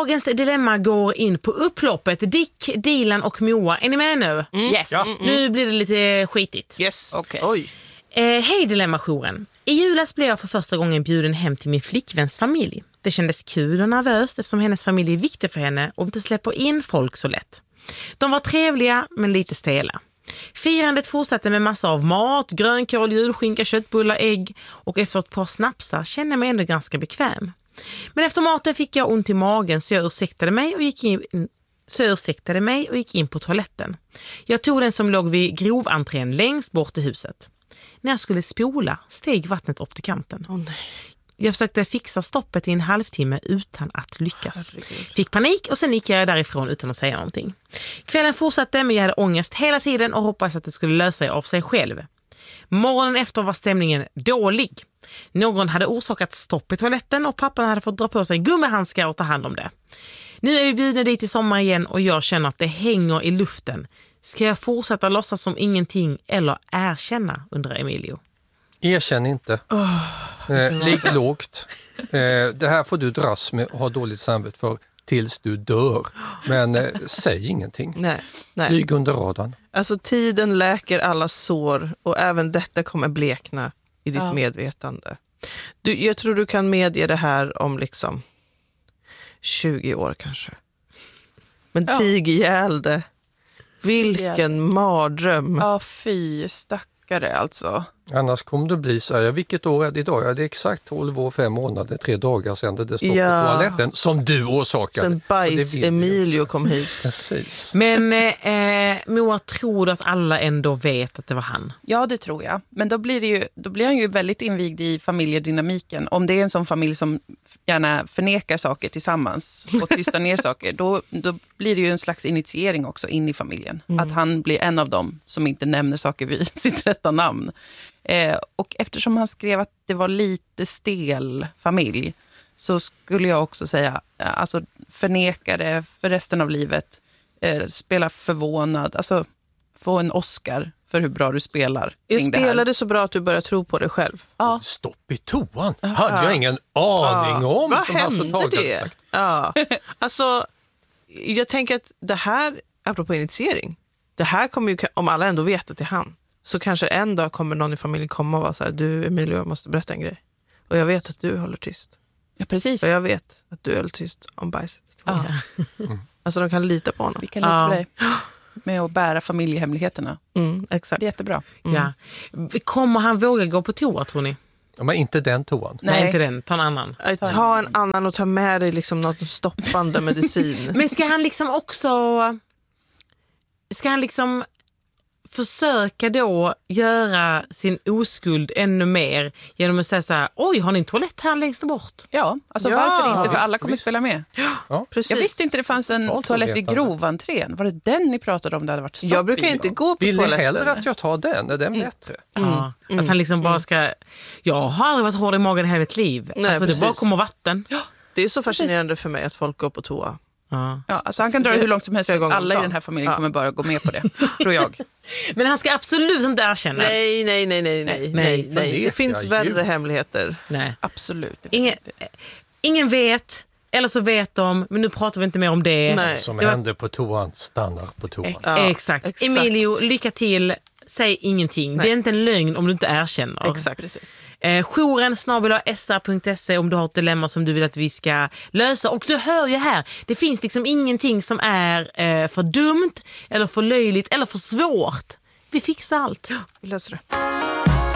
Dagens dilemma går in på upploppet. Dick, Dilan och Moa. Är ni med nu? Yes. Ja. Nu blir det lite skitigt. Yes. Okej. Oj. Hej Dilemma-jouren. I julas blev jag för första gången bjuden hem till min flickväns familj. Det kändes kul och nervöst eftersom hennes familj är viktig för henne och inte släpper in folk så lätt. De var trevliga men lite stela. Firandet fortsatte med massa av mat, grönkål, julskinka, köttbullar, ägg och efter ett par snapsar kände jag mig ändå ganska bekväm. Men efter maten fick jag ont i magen så jag ursäktade mig och gick in på toaletten. Jag tog den som låg vid grovantrén längst bort i huset. När jag skulle spola steg vattnet upp till kanten. Nej. Jag försökte fixa stoppet i en halvtimme utan att lyckas. Herregud. Fick panik och sen gick jag därifrån utan att säga någonting. Kvällen fortsatte men jag hade ångest hela tiden och hoppades att det skulle lösa sig av sig själv. Morgonen efter var stämningen dålig. Någon hade orsakat stopp i toaletten och pappan hade fått dra på sig gummihandskar och ta hand om det. Nu är vi bjudna dit i sommar igen och jag känner att det hänger i luften. Ska jag fortsätta låtsas som ingenting eller erkänna, undrar Emilio. Erkänn inte. Ligg lågt. Det här får du dras med och ha dåligt samvete för tills du dör. Men säg ingenting. Nej. Flyg under radarn. Alltså tiden läker alla sår och även detta kommer blekna i ditt medvetande. Jag tror du kan medge det här om liksom 20 år kanske. Men tig ihjäl det. Vilken mardröm. Ja, fy stackare alltså. Annars kommer det bli så här, vilket år är det idag? Ja, det är exakt 12 år, 5 månader, 3 dagar sedan det stod på toaletten som du orsakade. Sen bajs Emilio kom hit. Precis. Men Moa tror att alla ändå vet att det var han. Ja, det tror jag. Men då blir han ju väldigt invigd i familjedynamiken. Om det är en sån familj som gärna förnekar saker tillsammans och tystar ner saker, då blir det ju en slags initiering också in i familjen. Att han blir en av dem som inte nämner saker vid sitt rätta namn. Och eftersom han skrev att det var lite stel familj så skulle jag också säga, alltså förneka det för resten av livet, spela förvånad, alltså få en Oscar för hur bra du spelar. Jag spelade så bra att du börjar tro på det själv. Ja. Stopp i toan. Hade jag ingen aning om. Vad som hände det? Sagt. Ja. Alltså, jag tänker att det här, apropå initiering, det här kommer ju, om alla ändå vet att det är han, så kanske en dag kommer någon i familjen komma och vara så här: du Emilio, jag måste berätta en grej. Och jag vet att du håller tyst. Ja, precis. Och jag vet att du håller tyst om bajset. Ja. Alltså de kan lita på honom. Vi kan lita på dig med att bära familjehemligheterna. Exakt. Det är jättebra. Ja. Kommer han våga gå på toa, tror ni? Ja, men inte den toan. Nej, inte den. Ta en annan. Ta en annan och ta med dig liksom något stoppande medicin. Men ska han liksom försöka då göra sin oskuld ännu mer genom att säga så här: oj, har ni en toalett här längst bort? Ja, alltså Ja, varför inte? För alla kommer visst. spela med. Ja. Precis. Jag visste inte det fanns en toalett vid groventrén. Var det den ni pratade om? Det hade varit stopp Jag brukar i inte då? gå på Vill ni toaletten. hellre att jag tar den? Är den bättre? Ja, att han liksom bara ska... Jag har aldrig varit hård i magen i hela mitt liv. Nej, alltså det precis. bara kommer vatten. Det är så fascinerande för mig att folk går på toa. Ja. Ja, alltså han kan dra det hur långt som helst. Flera gånger om Alla i dagen. den här familjen kommer bara gå med på det, tror jag. Men han ska absolut inte erkänna. Nej. förnekar Det finns ju. värre hemligheter. Nej. Absolut. Ingen vet, eller så vet de, men nu pratar vi inte mer om det. Nej. Som Det var- händer på toan stannar på toan. Ja, Exakt. Emilio, lycka till. Säg ingenting. Det är inte en lögn om du inte erkänner. Exakt. Precis. Jouren@sr.se om du har ett dilemma som du vill att vi ska lösa. Och du hör ju här, det finns liksom ingenting som är för dumt eller för löjligt eller för svårt. Vi fixar allt. Vi löser det.